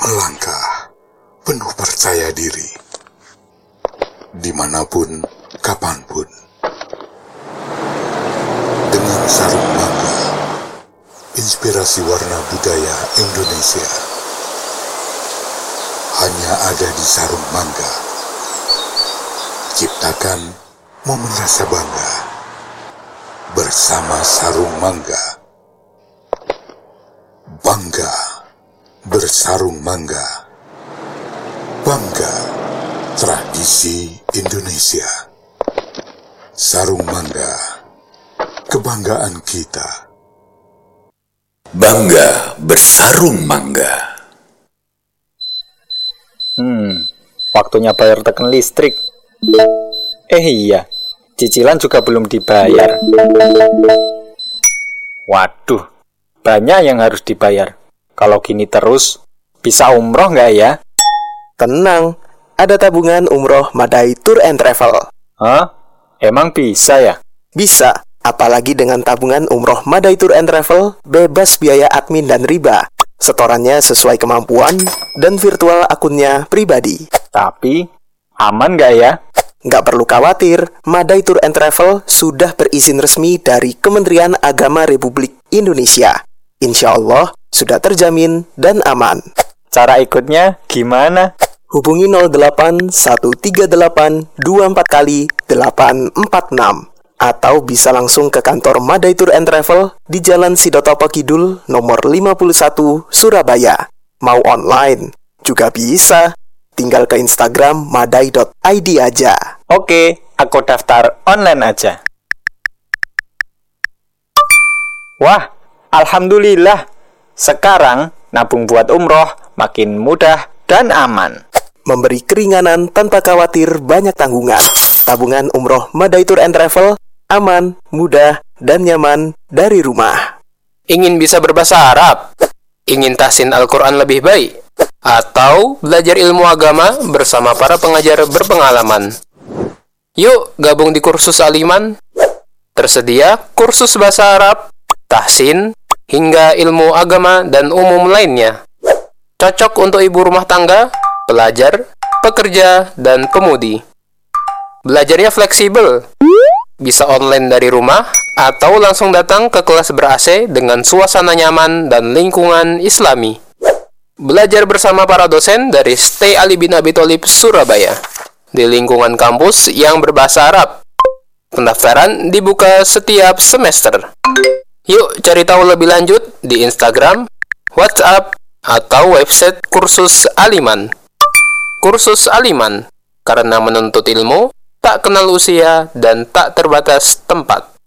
melangkah penuh percaya diri, dimanapun, kapanpun, dengan sarung mangga, inspirasi warna budaya Indonesia, hanya ada di sarung mangga. Ciptakan momen rasa bangga bersama sarung mangga. Bangga bersarung mangga. Bangga tradisi Indonesia. Sarung mangga, kebanggaan kita. Bangga bersarung mangga. Waktunya bayar token listrik. Iya, cicilan juga belum dibayar. Waduh, banyak yang harus dibayar. Kalau gini terus, bisa umroh nggak ya? Tenang, ada tabungan umroh Madai Tour and Travel. Hah? Emang bisa ya? Bisa, apalagi dengan tabungan umroh Madai Tour and Travel, bebas biaya admin dan riba. Setorannya sesuai kemampuan dan virtual akunnya pribadi. Tapi, aman nggak ya? Nggak perlu khawatir, Madai Tour and Travel sudah berizin resmi dari Kementerian Agama Republik Indonesia. Insya Allah, sudah terjamin dan aman. Cara ikutnya gimana? Hubungi 08 138 24 kali 846 atau bisa langsung ke kantor Madai Tour and Travel di Jalan Sidotopo Kidul nomor 51 Surabaya. Mau online juga bisa. Tinggal ke Instagram madai.id aja. Oke, aku daftar online aja. Wah, alhamdulillah. Sekarang nabung buat umroh makin mudah dan aman. Memberi keringanan tanpa khawatir banyak tanggungan. Tabungan umroh Madai Tour and Travel aman, mudah, dan nyaman dari rumah. Ingin bisa berbahasa Arab? Ingin tahsin Al-Quran lebih baik? Atau belajar ilmu agama bersama para pengajar berpengalaman? Yuk gabung di kursus Aliman. Tersedia kursus bahasa Arab, tahsin, hingga ilmu agama dan umum lainnya. Cocok untuk ibu rumah tangga, pelajar, pekerja, dan pemudi. Belajarnya fleksibel. Bisa online dari rumah atau langsung datang ke kelas ber-AC dengan suasana nyaman dan lingkungan Islami. Belajar bersama para dosen dari Stay Ali bin Abi Thalib Surabaya di lingkungan kampus yang berbahasa Arab. Pendaftaran dibuka setiap semester. Yuk cari tahu lebih lanjut di Instagram, WhatsApp, atau website Kursus Aliman. Kursus Aliman, karena menuntut ilmu tak kenal usia dan tak terbatas tempat.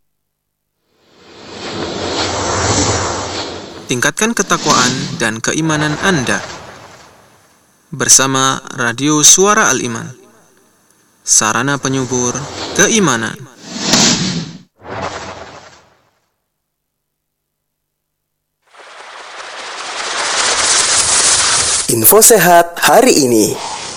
Tingkatkan ketakwaan dan keimanan Anda bersama Radio Suara Al-Iman, sarana penyubur keimanan. Info sehat hari ini.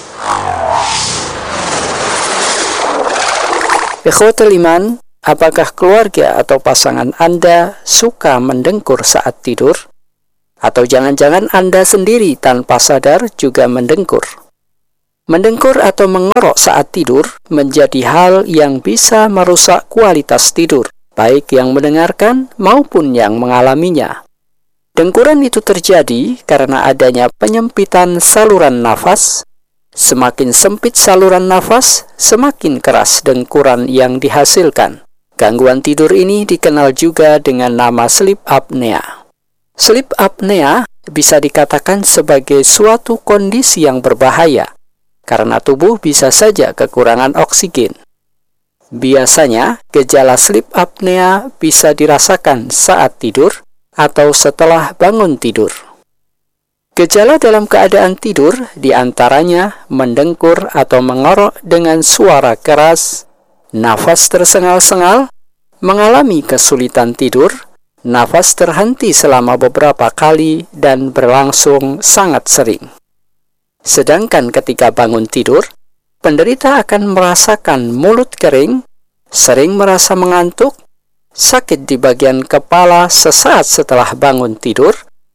Ikhwatul Iman, apakah keluarga atau pasangan Anda suka mendengkur saat tidur? Atau jangan-jangan Anda sendiri tanpa sadar juga mendengkur? Mendengkur atau mengorok saat tidur menjadi hal yang bisa merusak kualitas tidur, baik yang mendengarkan maupun yang mengalaminya. Dengkuran itu terjadi karena adanya penyempitan saluran nafas. Semakin sempit saluran nafas, semakin keras dengkuran yang dihasilkan. Gangguan tidur ini dikenal juga dengan nama sleep apnea. Sleep apnea bisa dikatakan sebagai suatu kondisi yang berbahaya, karena tubuh bisa saja kekurangan oksigen. Biasanya, gejala sleep apnea bisa dirasakan saat tidur atau setelah bangun tidur. Gejala dalam keadaan tidur diantaranya mendengkur atau mengorok dengan suara keras, nafas tersengal-sengal, mengalami kesulitan tidur, nafas terhenti selama beberapa kali dan berlangsung sangat sering. Sedangkan ketika bangun tidur, penderita akan merasakan mulut kering, sering merasa mengantuk, sakit di bagian kepala sesaat setelah bangun tidur,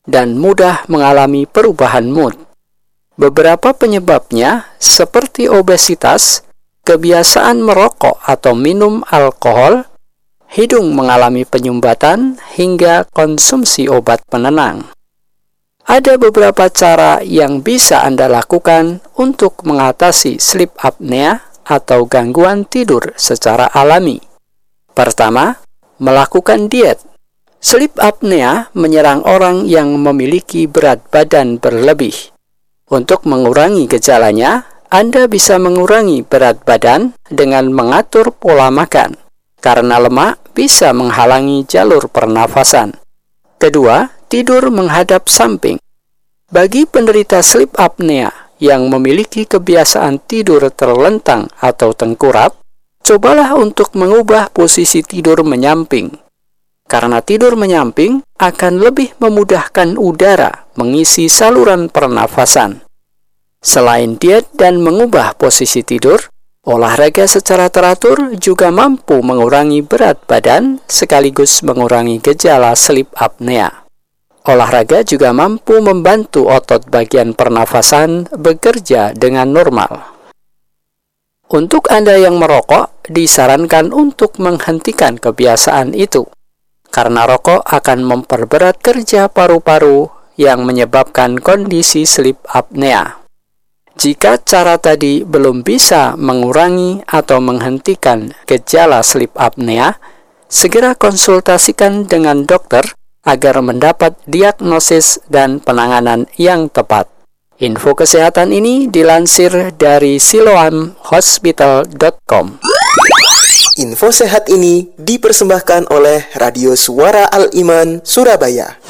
dan mudah mengalami perubahan mood. Beberapa penyebabnya seperti obesitas, kebiasaan merokok atau minum alkohol, hidung mengalami penyumbatan, hingga konsumsi obat penenang. Ada beberapa cara yang bisa Anda lakukan untuk mengatasi sleep apnea atau gangguan tidur secara alami. Pertama, melakukan diet. Sleep apnea menyerang orang yang memiliki berat badan berlebih. Untuk mengurangi gejalanya, Anda bisa mengurangi berat badan dengan mengatur pola makan, karena lemak bisa menghalangi jalur pernafasan. Kedua, tidur menghadap samping. Bagi penderita sleep apnea yang memiliki kebiasaan tidur terlentang atau tengkurap, cobalah untuk mengubah posisi tidur menyamping. Karena tidur menyamping akan lebih memudahkan udara mengisi saluran pernafasan. Selain diet dan mengubah posisi tidur, olahraga secara teratur juga mampu mengurangi berat badan sekaligus mengurangi gejala sleep apnea. Olahraga juga mampu membantu otot bagian pernafasan bekerja dengan normal. Untuk Anda yang merokok, disarankan untuk menghentikan kebiasaan itu, karena rokok akan memperberat kerja paru-paru yang menyebabkan kondisi sleep apnea. Jika cara tadi belum bisa mengurangi atau menghentikan gejala sleep apnea, segera konsultasikan dengan dokter agar mendapat diagnosis dan penanganan yang tepat. Info kesehatan ini dilansir dari siloamhospital.com. Info sehat ini dipersembahkan oleh Radio Suara Al-Iman, Surabaya.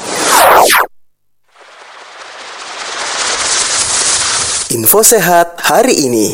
Info sehat hari ini.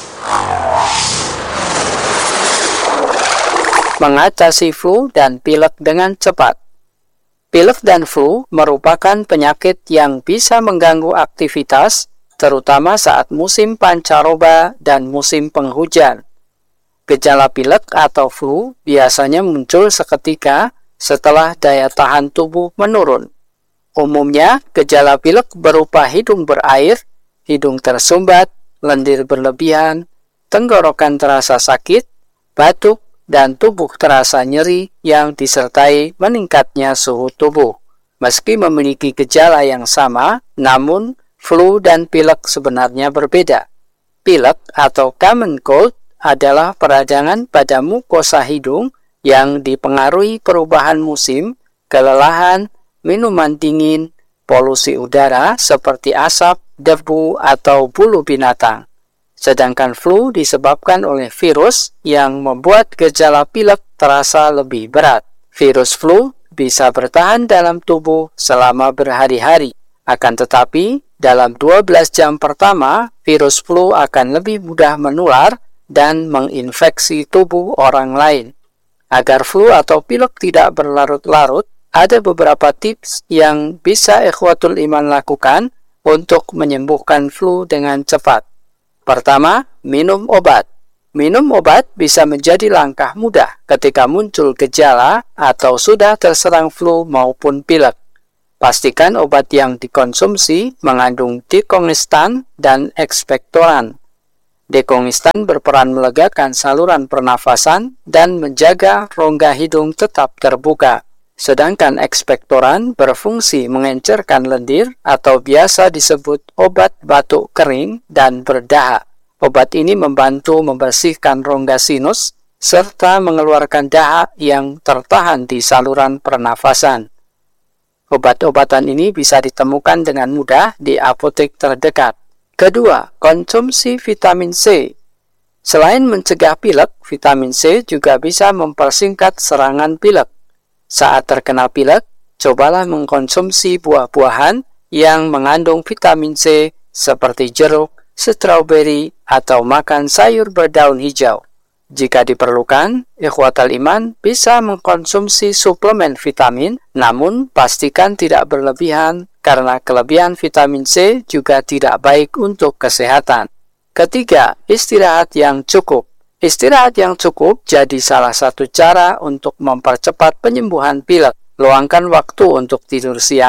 Mengatasi flu dan pilek dengan cepat. Pilek dan flu merupakan penyakit yang bisa mengganggu aktivitas, terutama saat musim pancaroba dan musim penghujan. Gejala pilek atau flu biasanya muncul seketika setelah daya tahan tubuh menurun. Umumnya, gejala pilek berupa hidung berair, hidung tersumbat, lendir berlebihan, tenggorokan terasa sakit, batuk, dan tubuh terasa nyeri yang disertai meningkatnya suhu tubuh. Meski memiliki gejala yang sama, namun flu dan pilek sebenarnya berbeda. Pilek atau common cold adalah peradangan pada mukosa hidung yang dipengaruhi perubahan musim, kelelahan, minuman dingin, polusi udara seperti asap, debu, atau bulu binatang. Sedangkan flu disebabkan oleh virus yang membuat gejala pilek terasa lebih berat. Virus flu bisa bertahan dalam tubuh selama berhari-hari. Akan tetapi, dalam 12 jam pertama, virus flu akan lebih mudah menular dan menginfeksi tubuh orang lain. Agar flu atau pilek tidak berlarut-larut, ada beberapa tips yang bisa Ikhwatul Iman lakukan untuk menyembuhkan flu dengan cepat. Pertama, minum obat. Minum obat bisa menjadi langkah mudah ketika muncul gejala atau sudah terserang flu maupun pilek. Pastikan obat yang dikonsumsi mengandung dekongestan dan ekspektoran. Dekongestan berperan melegakan saluran pernafasan dan menjaga rongga hidung tetap terbuka. Sedangkan ekspektoran berfungsi mengencerkan lendir atau biasa disebut obat batuk kering dan berdahak. Obat ini membantu membersihkan rongga sinus serta mengeluarkan dahak yang tertahan di saluran pernafasan. Obat-obatan ini bisa ditemukan dengan mudah di apotek terdekat. Kedua, konsumsi vitamin C. Selain mencegah pilek, vitamin C juga bisa mempersingkat serangan pilek. Saat terkena pilek, cobalah mengkonsumsi buah-buahan yang mengandung vitamin C seperti jeruk, stroberi, atau makan sayur berdaun hijau. Jika diperlukan, Ikhwatul Iman bisa mengkonsumsi suplemen vitamin, namun pastikan tidak berlebihan karena kelebihan vitamin C juga tidak baik untuk kesehatan. Ketiga, istirahat yang cukup. Istirahat yang cukup jadi salah satu cara untuk mempercepat penyembuhan pilek. Luangkan waktu untuk tidur siang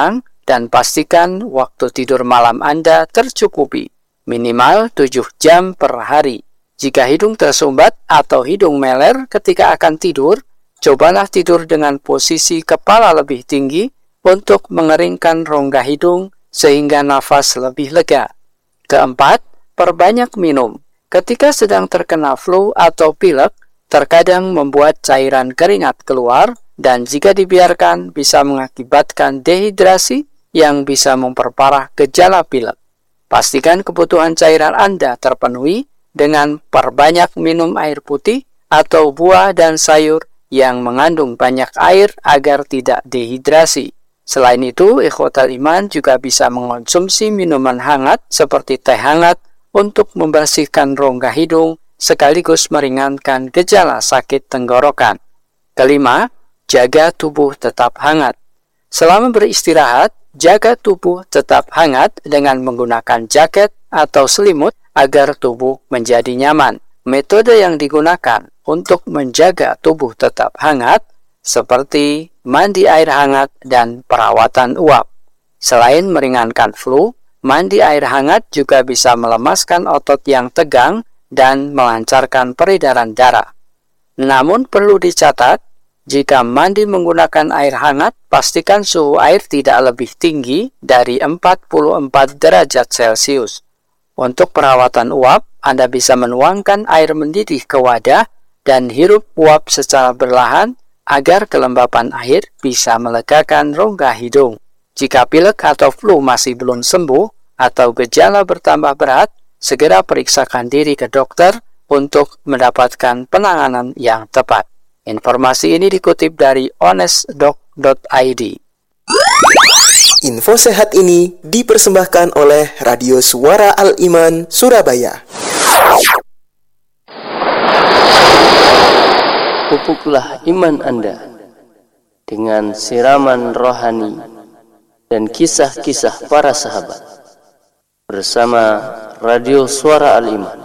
dan pastikan waktu tidur malam Anda tercukupi, minimal 7 jam per hari. Jika hidung tersumbat atau hidung meler ketika akan tidur, cobalah tidur dengan posisi kepala lebih tinggi untuk mengeringkan rongga hidung sehingga nafas lebih lega. Keempat, perbanyak minum. Ketika sedang terkena flu atau pilek, terkadang membuat cairan keringat keluar dan jika dibiarkan bisa mengakibatkan dehidrasi yang bisa memperparah gejala pilek. Pastikan kebutuhan cairan Anda terpenuhi dengan perbanyak minum air putih atau buah dan sayur yang mengandung banyak air agar tidak dehidrasi. Selain itu, ikhwatal iman juga bisa mengonsumsi minuman hangat seperti teh hangat untuk membersihkan rongga hidung sekaligus meringankan gejala sakit tenggorokan. Kelima, jaga tubuh tetap hangat. Selama beristirahat, jaga tubuh tetap hangat dengan menggunakan jaket atau selimut agar tubuh menjadi nyaman. Metode yang digunakan untuk menjaga tubuh tetap hangat seperti mandi air hangat dan perawatan uap. Selain meringankan flu, mandi air hangat juga bisa melemaskan otot yang tegang dan melancarkan peredaran darah. Namun perlu dicatat, jika mandi menggunakan air hangat, pastikan suhu air tidak lebih tinggi dari 44 derajat Celcius. Untuk perawatan uap, Anda bisa menuangkan air mendidih ke wadah dan hirup uap secara berlahan agar kelembapan air bisa melegakan rongga hidung. Jika pilek atau flu masih belum sembuh atau gejala bertambah berat, segera periksakan diri ke dokter untuk mendapatkan penanganan yang tepat. Informasi ini dikutip dari honestdoc.id. Info sehat ini dipersembahkan oleh Radio Suara Al-Iman, Surabaya. Pupuklah iman Anda dengan siraman rohani dan kisah-kisah para sahabat bersama Radio Suara Al-Iman.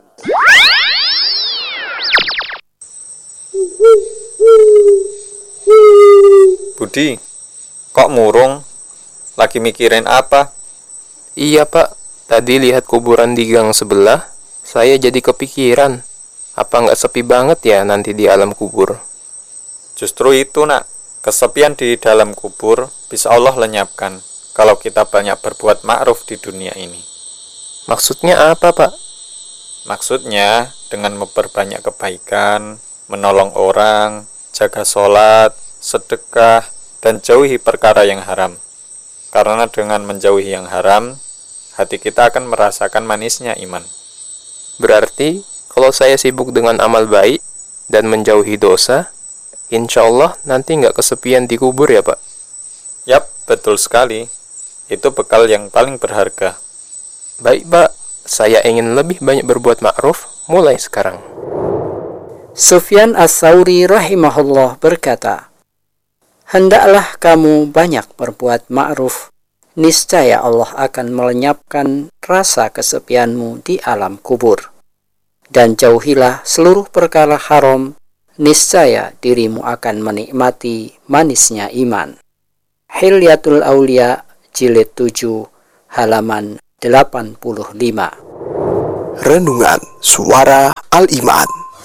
Budi, kok murung? Lagi mikirin apa? Iya Pak, tadi lihat kuburan di gang sebelah, saya jadi kepikiran. Apa nggak sepi banget ya nanti di alam kubur? Justru itu nak, kesepian di dalam kubur bisa Allah lenyapkan kalau kita banyak berbuat ma'ruf di dunia ini. Maksudnya apa Pak? Maksudnya dengan memperbanyak kebaikan, menolong orang, jaga sholat, sedekah, dan jauhi perkara yang haram. Karena dengan menjauhi yang haram, hati kita akan merasakan manisnya iman. Berarti, kalau saya sibuk dengan amal baik dan menjauhi dosa, insya Allah nanti nggak kesepian di kubur ya Pak? Yap, betul sekali. Itu bekal yang paling berharga. Baik Pak, saya ingin lebih banyak berbuat ma'ruf mulai sekarang. Sufyan Ats-Tsauri rahimahullah berkata, hendaklah kamu banyak berbuat ma'ruf, niscaya Allah akan melenyapkan rasa kesepianmu di alam kubur. Dan jauhilah seluruh perkara haram, niscaya dirimu akan menikmati manisnya iman. Hilyatul Aulia, jilid 7, halaman 85. Renungan Suara Al-Iman.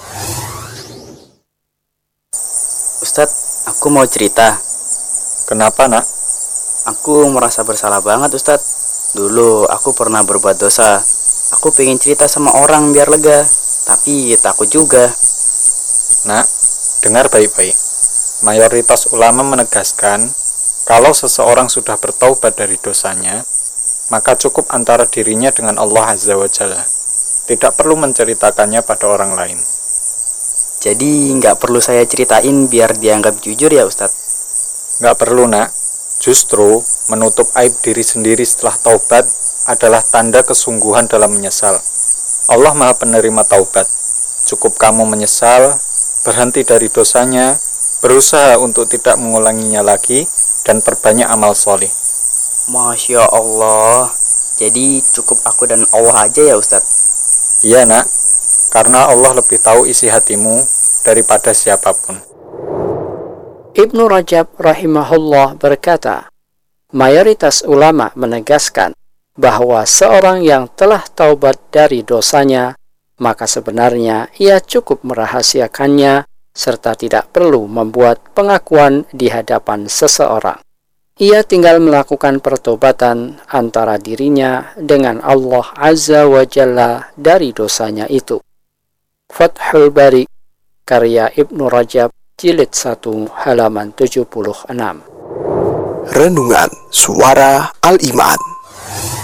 Ustadz, aku mau cerita. Kenapa nak? Aku merasa bersalah banget Ustadz. Dulu aku pernah berbuat dosa. Aku pengen cerita sama orang biar lega, tapi takut juga. Nak, dengar baik-baik. Mayoritas ulama menegaskan, kalau seseorang sudah bertaubat dari dosanya, maka cukup antara dirinya dengan Allah Azza wa Jalla. Tidak perlu menceritakannya pada orang lain. Jadi nggak perlu saya ceritain biar dianggap jujur ya Ustadz? Nggak perlu nak. Justru menutup aib diri sendiri setelah taubat adalah tanda kesungguhan dalam menyesal. Allah Maha Penerima taubat. Cukup kamu menyesal, berhenti dari dosanya, berusaha untuk tidak mengulanginya lagi, dan perbanyak amal soleh. Masya Allah. Jadi cukup aku dan Allah aja ya Ustadz? Iya nak, karena Allah lebih tahu isi hatimu daripada siapapun. Ibnu Rajab rahimahullah berkata, Mayoritas ulama menegaskan bahwa seorang yang telah taubat dari dosanya, maka sebenarnya ia cukup merahasiakannya serta tidak perlu membuat pengakuan di hadapan seseorang. Ia tinggal melakukan pertobatan antara dirinya dengan Allah Azza wa Jalla dari dosanya itu. Fathul Bari, karya Ibnu Rajab, jilid 1, halaman 76. Renungan Suara Al-Iman.